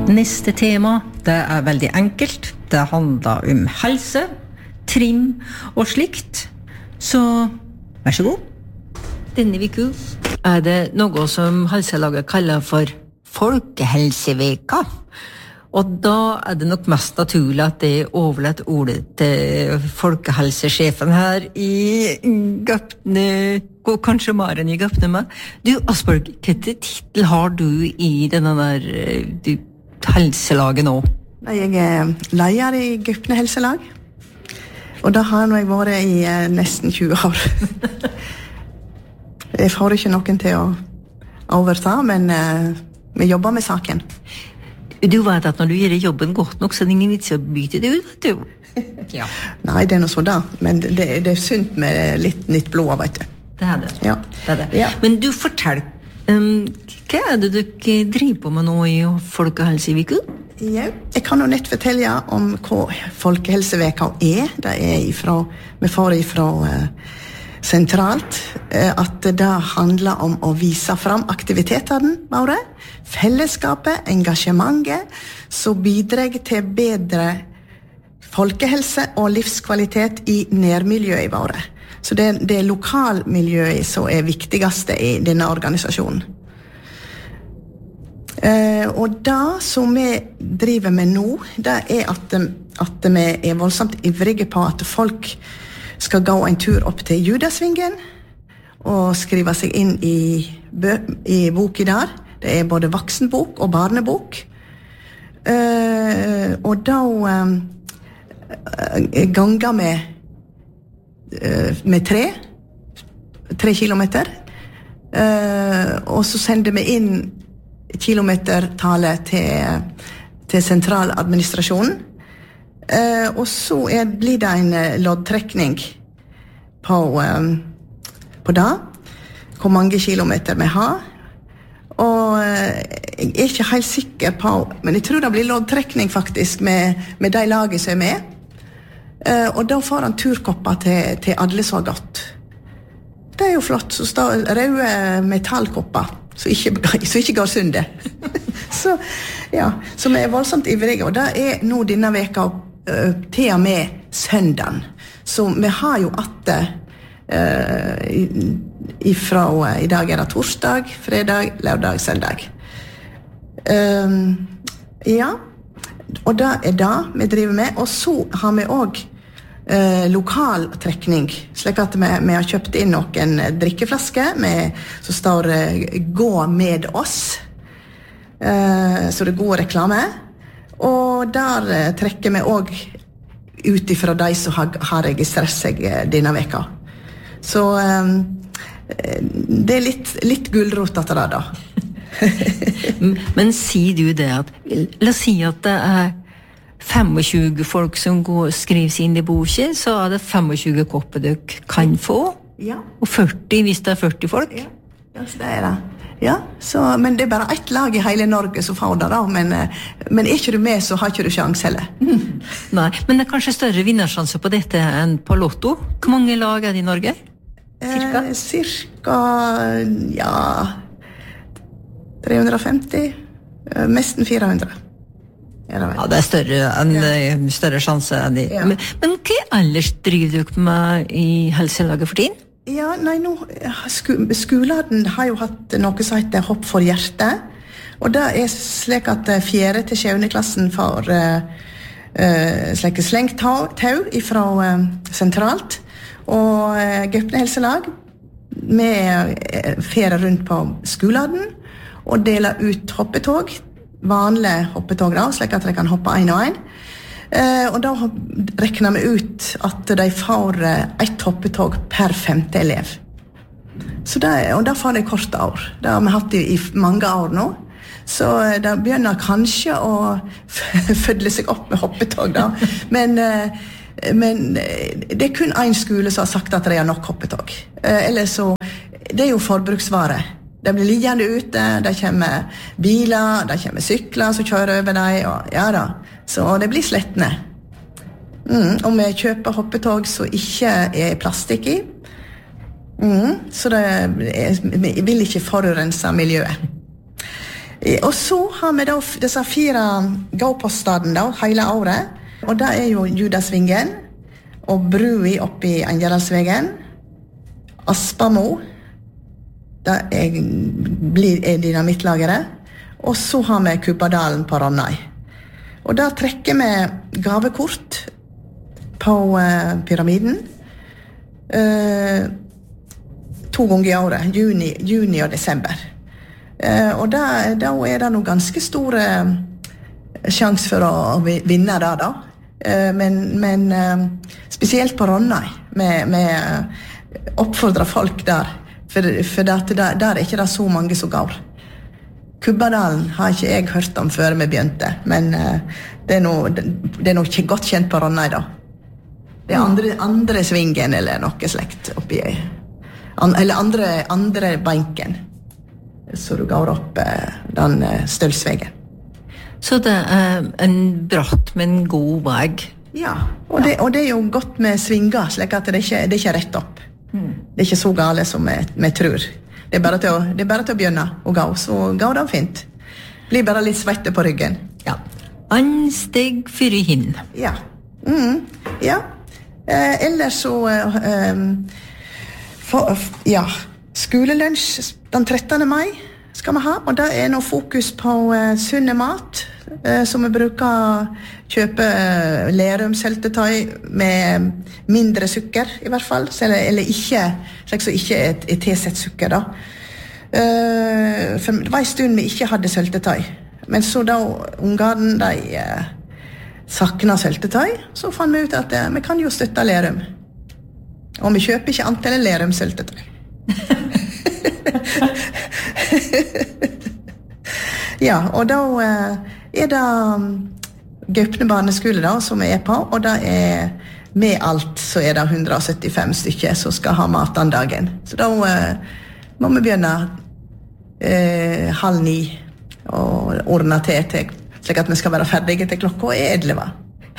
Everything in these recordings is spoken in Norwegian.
Neste tema, det veldig enkelt. Det handler om helse, trim og slikt. Så, vær så god. Denne uka det noe som Helselaget kaller for Folkehelseveka. Og da det nok mest naturlig at det overlatt ordet til folkehelsesjefen her i Gøpne, og kanskje Maren i Gøpne med. Du, Asborg, hvilken titel har du i denne der helselaget nå? Jeg leder i Gøpne helselag, og da har jeg vært i nesten 20 år. Jeg får ikke noen til å overta, men vi jobber med saken. Du vet at når du gjør jobben godt nok, så det ingen vits å bytte det ut, vet du. Ja. Nei, det noe så da, men det sunt med litt nytt blod, vet du. Det det. Ja. Det. Ja. Men du, fortell, hva det dere driver på med nå i Folkehelseveka? Ja, jeg kan jo nett fortelle om hva Folkehelseveka Det vi får ifra sentralt, at det handler om å vise fram aktivitetene våre, fellesskapet, engasjementet, som bidrar til bedre folkehelse og livskvalitet i nærmiljøet våre. Så det lokalmiljøet som viktigste i denne organisasjonen. Og det som vi driver med nå, det at vi voldsomt ivrige på at folk skal gå en tur opp til Judasvingen og skrive seg inn i boken der. Det både voksenbok og barnebok. Og da ganger med 3 kilometer. Og så sender vi inn kilometertallet til sentraladministrasjonen. Og så blir det en loddtrekning på det, hvor mange kilometer vi har. Og jeg ikke helt sikker på, men jeg tror det blir loddtrekning faktisk med de laget som med. Og da får han turkopper til alle så godt. Det jo flott, så står røde metallkopper, så ikke går sundet. Så vi voldsomt ivrige, og det nå denne veka til og med søndagen. Så vi har jo ifra i dag det torsdag, fredag, lørdag, søndag. Ja, og det det vi driver med. Og så har vi også lokaltrekning, slik at vi har kjøpt inn noen drikkeflasker som står «Gå med oss», så det er god reklame. Og der trekker vi også ut ifra de som har registrert seg denne veka. Så det litt gulrot at det da. Men sier du det at, la oss si at det 25 folk som skriver inn i boken, så det 25 kopper dere kan få, ja. Og 40 hvis det 40 folk. Ja, så det det. Ja, men det bare ett lag i hele Norge som får det da, men ikke du med, så har ikke du sjans heller. Nei, men det kanskje større vinnersjanse på dette enn på Lotto. Hvor mange lag det i Norge? Cirka, ja, 350, nesten 400. Ja, det større sjanse enn de. Ja. Men hva ellers driver dere med i helselaget for tiden? Ja, nei, nå, skolen har jo hatt noe som heter Hopp for hjertet, og det slik at 4. til 7. klassen får slengt tau ifra sentralt, og Gøpne helselag med ferie rundt på skolen og deler ut hoppetog, vanlige hoppetog da, slik at de kan hoppe en og en. Og da rekner vi ut at de får ett hoppetog per 5. elev. Og da får de korte år. Det har vi hatt i mange år nå. Så det begynner kanskje å fødle seg opp med hoppetog da. Men det kun en skole som har sagt at de har nok hoppetog. Eller så, det jo forbruksvare. De blir liggende ute, det kommer biler, det kommer sykler som kjører over dem, og ja da. Så det blir slettende. Og vi kjøper hoppetog som ikke plastikk i. Så vi vil ikke forurense miljøet. Og så har vi da disse 4 gåpostadene da, hele året. Og det jo Judasvingen, og Brui oppe i Angelandsvegen, Aspamo, det er dynamittlageret, og så har vi Kubbadalen på Ronnøy. Og da trekker vi gavekort på pyramiden 2 ganger i året, juni og desember. Og da det noe ganske store sjans for å vinne det da. Men spesielt på Ronnøy, med oppfordrer folk der, for der ikke det så mange som går. Kubbadalen har ikke jeg hørt om før vi begynte, men det noe ikke godt kjent på Ronnøy da. Det andre svingen eller noe slekt oppi, eller andre banken, så du går opp den stølsvegen. Så det en bratt, men god vei? Ja, og det jo godt med svinger, slik at det ikke rett opp. Det ikke så gale som vi tror. Det bare til å begynne å gå, så går det fint. Blir bare litt svette på ryggen. Ja. Ansteg for hinn. Ja. Ja. Ellers så ja, skolelunsj den 13. mai skal vi ha, og det noe fokus på sunne mat, som vi bruker kjøpe lerumsøltetøy med mindre sukker i hvert fall, eller ikke, slik så ikke et tilsett sukker da. For det var en stund vi ikke hadde søltetøy, men så da ungene de sakna søltetøy, så fant vi ut at vi kan jo støtte lerum. Og vi kjøper ikke antall lerumsøltetøy. Ja, og da det Gaupne barneskole da, som vi på, og da med alt så det 175 stykker som skal ha mat den dagen. Så da må vi begynne 8:30 og ordne til, slik at vi skal være ferdige til klokka 11.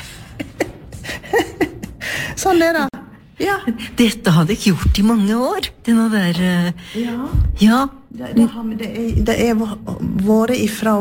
Sånn det. Ja. Dette hadde jeg gjort i mange år. Det nå der... Ja. Det vært ifra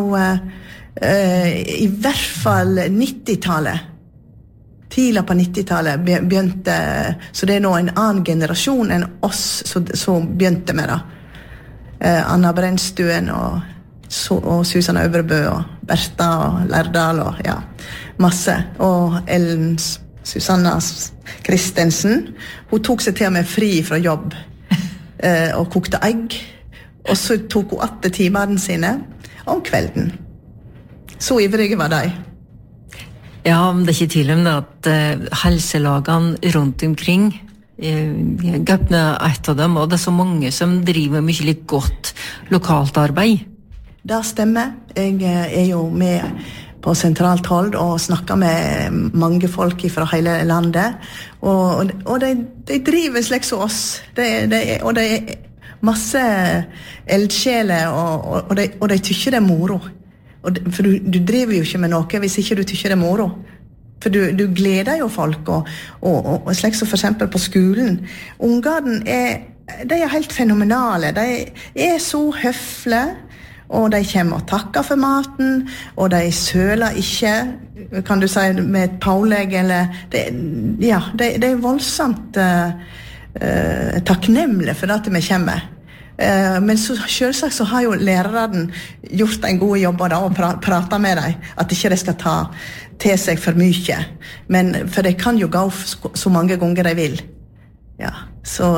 i hvert fall 90-tallet. Tidlig på 90-tallet begynte, så det nå en annen generasjon enn oss som begynte med det. Anna Brennstuen og Susanne Øvrebø og Bertha og Lærdal og ja, masse. Og Ellen Susanna Kristensen, hun tok seg til og med fri fra jobb og kokte egg, og så tok hun 8 timene sine om kvelden. Så ivrige var de. Ja, men det ikke tvil om det at helselagene rundt omkring Gaupne et av dem, og det så mange som driver mye litt godt lokalt arbeid. Det stemmer. Jeg jo med på sentralt hold og snakker med mange folk fra hele landet, og de driver slik som oss. Og det masse eldsjeler, og de tykker det moro. For du driver jo ikke med noe hvis ikke du tykker det moro. For du gleder jo folk, og slik som for eksempel på skolen. Ungene de helt fenomenale. De så høflige, og de kommer og takker for maten, og de søler ikke, kan du si, med et pålegg, eller de voldsomt takknemlige for at vi kommer. Men så selvsagt så har jo læreren gjort en god jobb da, og pratet med dem, at ikke de skal ta til seg for mye. Men for de kan jo gå så mange ganger de vil. Ja, så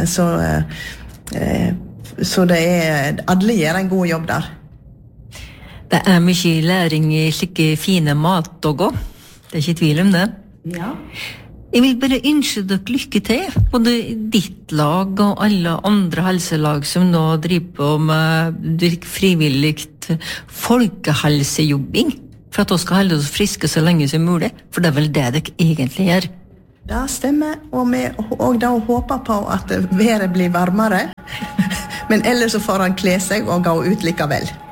det alle gjør en god jobb der. Det mye læring i slike fine mat og gå. Det ikke tvil om det. Ja. Jeg vil bare ønske dere lykke til, både ditt lag og alle andre helselag som nå driver på med frivilligt folkehelsejobbing, for at vi skal holde oss friske så lenge som mulig, for det vel det dere egentlig gjør. Det stemmer, og da håper på at været blir varmere, men ellers så får han kle seg og gå ut likevel.